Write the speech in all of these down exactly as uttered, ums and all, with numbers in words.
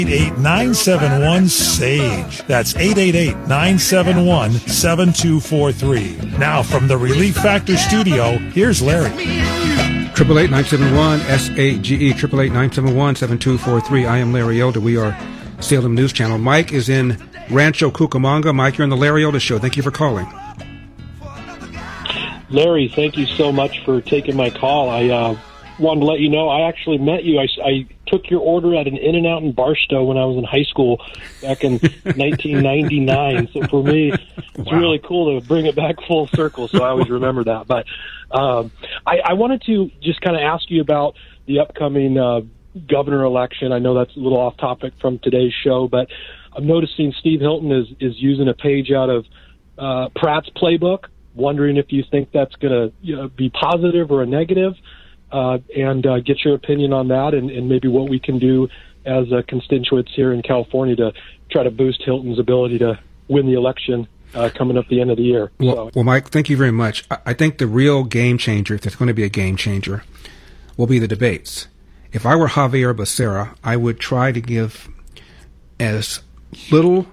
eight eight nine seven one SAGE. That's eight eight eight nine seven one seven two four three. Now from the Relief Factor studio, here's Larry. Triple eight nine seven one S A G E. Triple eight nine seven one seven two four three. I am Larry Elder. We are Salem News Channel. Mike is in Rancho Cucamonga. Mike, you're on the Larry Elder Show. Thank you for calling. Larry, thank you so much for taking my call. I uh, wanted to let you know I actually met you. I, I took your order at an In-N-Out in Barstow when I was in high school back in nineteen ninety-nine. So for me, it's wow. really cool to bring it back full circle, so I always remember that. But um, I, I wanted to just kind of ask you about the upcoming uh, governor election. I know that's a little off topic from today's show, but I'm noticing Steve Hilton is, is using a page out of uh, Pratt's playbook. Wondering if you think that's going to you know, be positive or a negative, uh, and uh, get your opinion on that, and, and maybe what we can do as uh, constituents here in California to try to boost Hilton's ability to win the election uh, coming up the end of the year. Well, so. well, Mike, thank you very much. I, I think the real game changer, if there's going to be a game changer, will be the debates. If I were Javier Becerra, I would try to give as little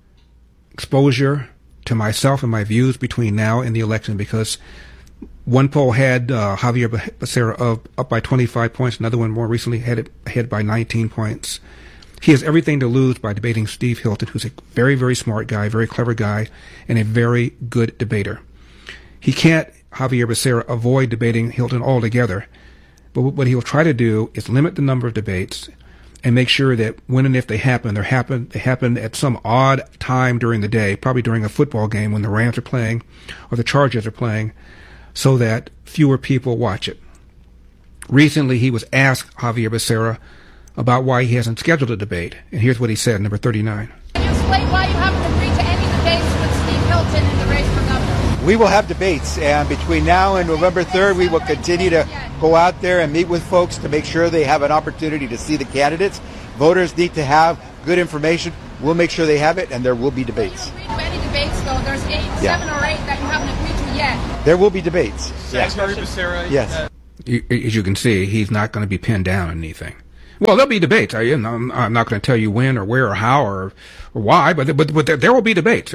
exposure to myself and my views between now and the election, because one poll had uh, Javier Becerra up, up by twenty-five points. Another one more recently had it ahead by nineteen points. He has everything to lose by debating Steve Hilton, who's a very, very smart guy, very clever guy, and a very good debater. He can't, Javier Becerra, avoid debating Hilton altogether, but what he'll try to do is limit the number of debates and make sure that when and if they happen, they happen they happen at some odd time during the day, probably during a football game when the Rams are playing or the Chargers are playing, so that fewer people watch it. Recently, he was asked, Javier Becerra, about why he hasn't scheduled a debate, and here's what he said, number thirty-nine. Can you explain why you haven't agreed to any debates with Steve Hilton in the race for governor? We will have debates, and between now and November third, we will continue to go out there and meet with folks to make sure they have an opportunity to see the candidates. Voters need to have good information. We'll make sure they have it, and there will be debates. Have you agreed to any debates, though? There's eight, yeah. seven or eight that you haven't agreed to yet. There will be debates. Yes. Becerra, yes. Uh, As you can see, he's not going to be pinned down on anything. Well, there'll be debates. I, I'm not going to tell you when or where or how or, or why, but, but, but there, there will be debates.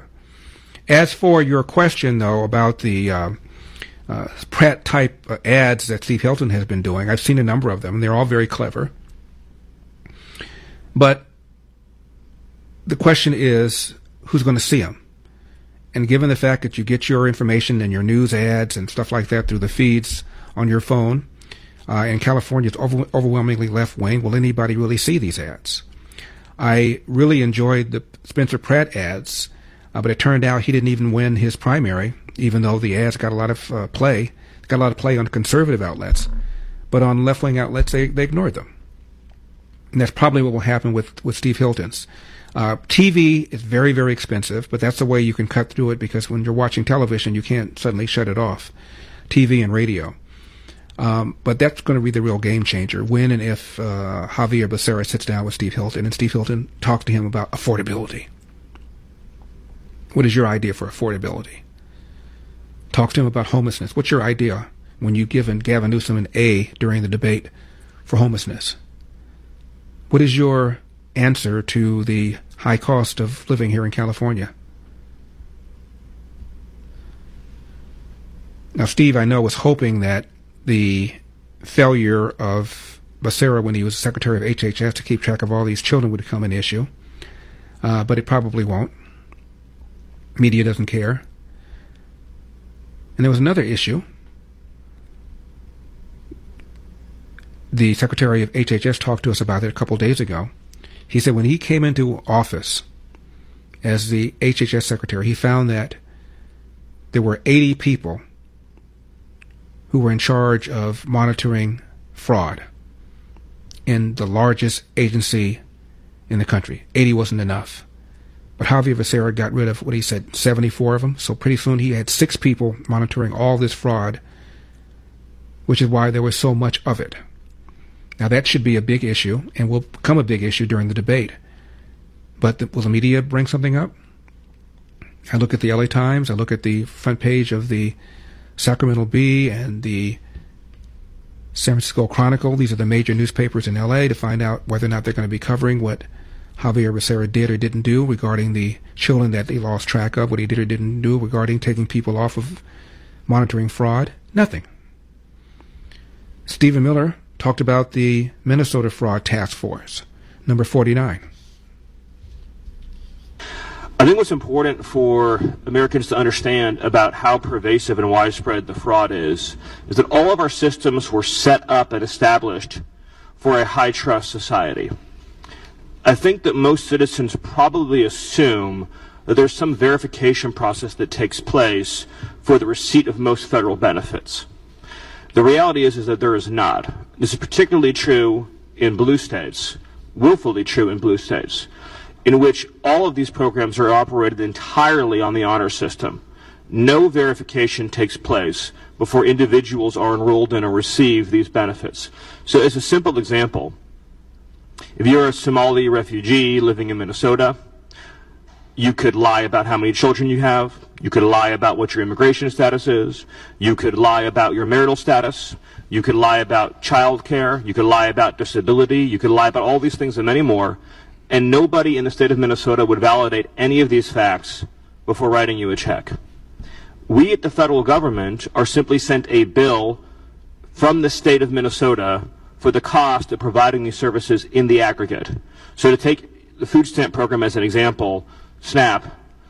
As for your question, though, about the uh, uh, Pratt-type uh, ads that Steve Hilton has been doing, I've seen a number of them, and they're all very clever. But the question is, who's going to see them? And given the fact that you get your information and your news ads and stuff like that through the feeds on your phone, uh, and California is over- overwhelmingly left-wing, will anybody really see these ads? I really enjoyed the Spencer Pratt ads, uh, but it turned out he didn't even win his primary, even though the ads got a lot of uh, play, got a lot of play on conservative outlets. But on left-wing outlets, they, they ignored them. And that's probably what will happen with, with Steve Hilton's. Uh, T V is very, very expensive, but that's the way you can cut through it, because when you're watching television, you can't suddenly shut it off. T V and radio. Um, but that's going to be the real game changer, when and if uh, Javier Becerra sits down with Steve Hilton and Steve Hilton talks to him about affordability. What is your idea for affordability? Talk to him about homelessness. What's your idea when you give Gavin Newsom an A during the debate for homelessness? What is your answer to the high cost of living here in California? Now, Steve, I know, was hoping that the failure of Becerra when he was Secretary of H H S to keep track of all these children would become an issue, uh, but it probably won't. Media doesn't care. And there was another issue. The Secretary of H H S talked to us about it a couple days ago. He said when he came into office as the H H S Secretary, he found that there were eighty people who were in charge of monitoring fraud in the largest agency in the country. eighty wasn't enough. But Javier Becerra got rid of, what he said, seventy-four of them. So pretty soon he had six people monitoring all this fraud, which is why there was so much of it. Now that should be a big issue, and will become a big issue during the debate. But the, will the media bring something up? I look at the L A Times, I look at the front page of the Sacramento Bee and the San Francisco Chronicle. These are the major newspapers in L A to find out whether or not they're going to be covering what Javier Becerra did or didn't do regarding the children that they lost track of, what he did or didn't do regarding taking people off of monitoring fraud. Nothing. Stephen Miller talked about the Minnesota Fraud Task Force, number forty-nine. I think what's important for Americans to understand about how pervasive and widespread the fraud is, is that all of our systems were set up and established for a high-trust society. I think that most citizens probably assume that there's some verification process that takes place for the receipt of most federal benefits. The reality is, is that there is not. This is particularly true in blue states, willfully true in blue states, in which all of these programs are operated entirely on the honor system. No verification takes place before individuals are enrolled in or receive these benefits. So as a simple example, if you're a Somali refugee living in Minnesota, you could lie about how many children you have. You could lie about what your immigration status is. You could lie about your marital status. You could lie about child care. You could lie about disability. You could lie about all these things and many more. And nobody in the state of Minnesota would validate any of these facts before writing you a check. We at the federal government are simply sent a bill from the state of Minnesota for the cost of providing these services in the aggregate. So to take the food stamp program as an example, SNAP,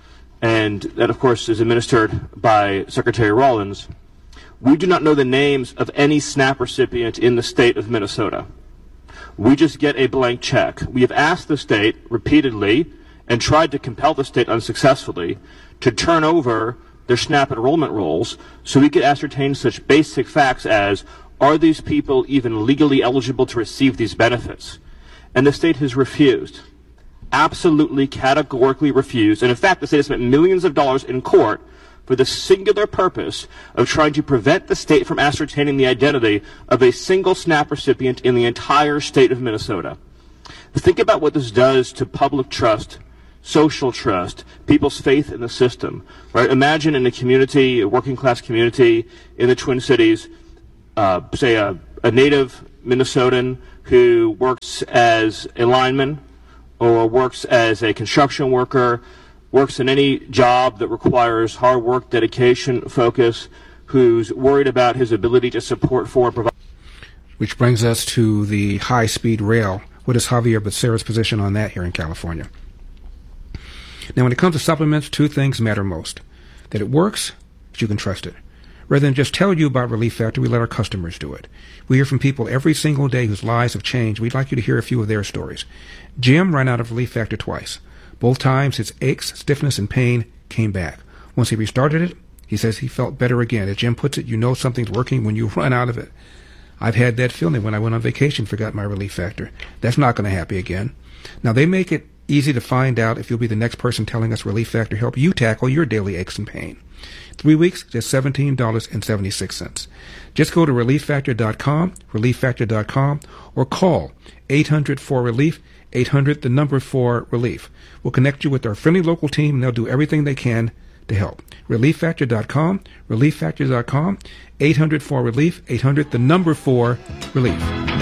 and that of course is administered by Secretary Rollins, we do not know the names of any SNAP recipient in the state of Minnesota. We just get a blank check. We have asked the state repeatedly and tried to compel the state unsuccessfully to turn over their SNAP enrollment rolls so we could ascertain such basic facts as, are these people even legally eligible to receive these benefits? And the state has refused. Absolutely, categorically refused. And in fact, the state has spent millions of dollars in court for the singular purpose of trying to prevent the state from ascertaining the identity of a single SNAP recipient in the entire state of Minnesota. Think about what this does to public trust, social trust, people's faith in the system. Right? Imagine in a community, a working class community in the Twin Cities, uh, say a, a native Minnesotan who works as a lineman or works as a construction worker, works in any job that requires hard work, dedication, focus, who's worried about his ability to support for and provide. Which brings us to the high-speed rail. What is Javier Becerra's position on that here in California? Now, when it comes to supplements, two things matter most. That it works, that you can trust it. Rather than just tell you about Relief Factor, we let our customers do it. We hear from people every single day whose lives have changed. We'd like you to hear a few of their stories. Jim ran out of Relief Factor twice. Both times his aches, stiffness, and pain came back. Once he restarted it, he says he felt better again. As Jim puts it, you know something's working when you run out of it. I've had that feeling when I went on vacation, forgot my Relief Factor. That's not going to happen again. Now, they make it easy to find out if you'll be the next person telling us Relief Factor help you tackle your daily aches and pain. Three weeks, just seventeen dollars and seventy-six cents. Just go to relief factor dot com, relief factor dot com, or call eight hundred four relief, eight hundred, the number for relief. We'll connect you with our friendly local team, and they'll do everything they can to help. relief factor dot com, relief factor dot com, eight hundred four relief, eight hundred, the number for relief.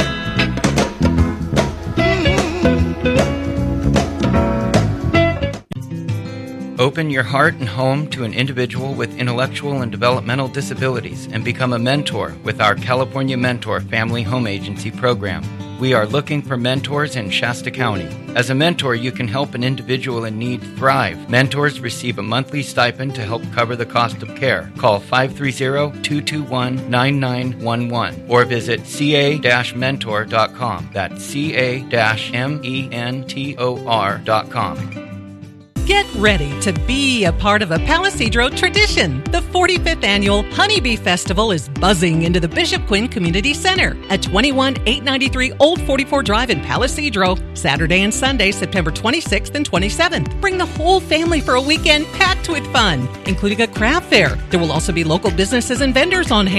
Open your heart and home to an individual with intellectual and developmental disabilities and become a mentor with our California Mentor Family Home Agency program. We are looking for mentors in Shasta County. As a mentor, you can help an individual in need thrive. Mentors receive a monthly stipend to help cover the cost of care. Call five three zero, two two one, nine nine one one or visit c a dash mentor dot com. That's c a dash mentor dot com. Get ready to be a part of a Palo Cedro tradition. The forty-fifth Annual Honeybee Festival is buzzing into the Bishop Quinn Community Center at twenty-one eight ninety-three Old forty-four Drive in Palo Cedro, Saturday and Sunday, September twenty-sixth and twenty-seventh. Bring the whole family for a weekend packed with fun, including a craft fair. There will also be local businesses and vendors on hand.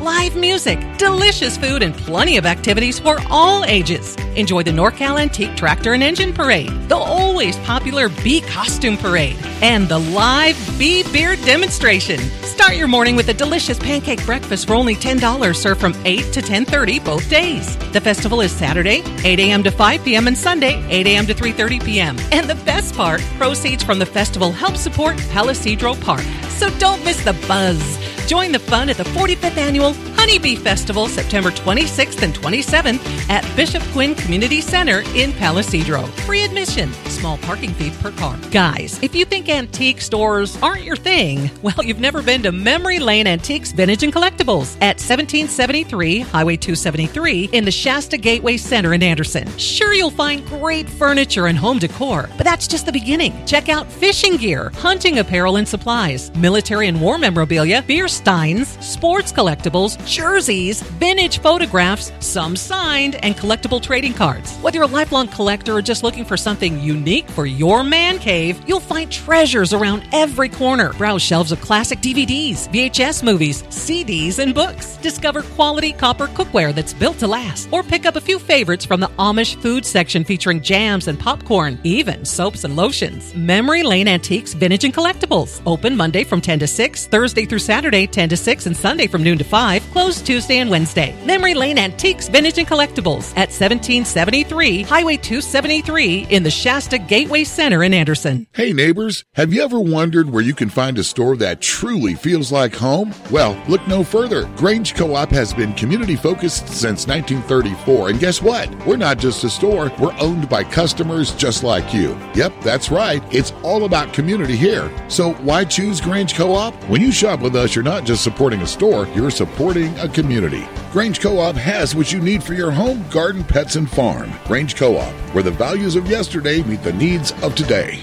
live music, delicious food, and plenty of activities for all ages. Enjoy the NorCal Antique Tractor and Engine Parade, the always popular Bee Costume Parade, and the live Bee Beer Demonstration. Start your morning with a delicious pancake breakfast for only ten dollars, served from eight to ten thirty both days. The festival is Saturday, eight a.m. to five p.m. and Sunday, eight a.m. to three thirty p.m. And the best part, proceeds from the festival help support Palisadro Park. So don't miss the buzz. Join the fun at the forty-fifth Annual Honeybee Festival, September twenty-sixth and twenty-seventh at Bishop Quinn Community Center in Palisadro. Free admission, small parking fee per car. Guys, if you think antique stores aren't your thing, well, you've never been to Memory Lane Antiques, Vintage, and Collectibles at seventeen seventy-three Highway two seventy-three in the Shasta Gateway Center in Anderson. Sure, you'll find great furniture and home decor, but that's just the beginning. Check out fishing gear, hunting apparel and supplies, military and war memorabilia, beer steins, sports collectibles, jerseys, vintage photographs, some signed, and collectible trading cards. Whether you're a lifelong collector or just looking for something unique for your man cave, you'll find treasures around every corner. Browse shelves of classic D V Ds, V H S movies, C Ds, and books. Discover quality copper cookware that's built to last. Or pick up a few favorites from the Amish food section featuring jams and popcorn, even soaps and lotions. Memory Lane Antiques, Vintage, and Collectibles. Open Monday from ten to six, Thursday through Saturday ten to six, and Sunday from noon to five. Closed Tuesday and Wednesday. Memory Lane Antiques, Vintage, and Collectibles at seventeen seventy-three Highway two seventy-three in the Shasta Gateway Center in Anderson. Hey neighbors, have you ever wondered where you can find a store that truly feels like home? Well, look no further. Grange Co-op has been community focused since nineteen thirty-four, and guess what? We're not just a store, we're owned by customers just like you. Yep, that's right. It's all about community here. So why choose Grange Co-op? When you shop with us, you're not just supporting a store, you're supporting a community. Grange Co-op has what you need for your home, garden, pets, and farm. Grange Co-op, where the values of yesterday meet the needs of today.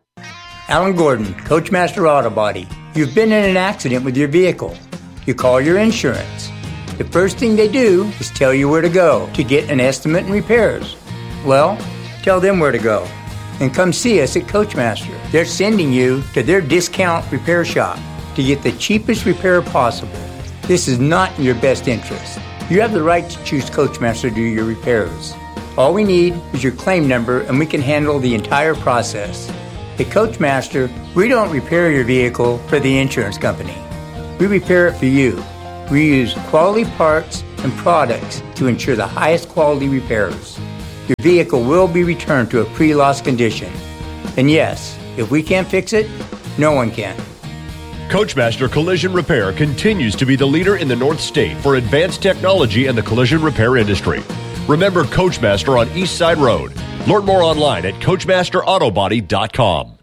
Alan Gordon, Coachmaster Auto Body. You've been in an accident with your vehicle. You call your insurance. The first thing they do is tell you where to go to get an estimate and repairs. Well, tell them where to go and come see us at Coachmaster. They're sending you to their discount repair shop to get the cheapest repair possible. This is not in your best interest. You have the right to choose Coachmaster to do your repairs. All we need is your claim number and we can handle the entire process. At Coachmaster, we don't repair your vehicle for the insurance company. We repair it for you. We use quality parts and products to ensure the highest quality repairs. Your vehicle will be returned to a pre-loss condition. And yes, if we can't fix it, no one can. Coachmaster Collision Repair continues to be the leader in the North State for advanced technology in the collision repair industry. Remember Coachmaster on East Side Road. Learn more online at coachmaster auto body dot com.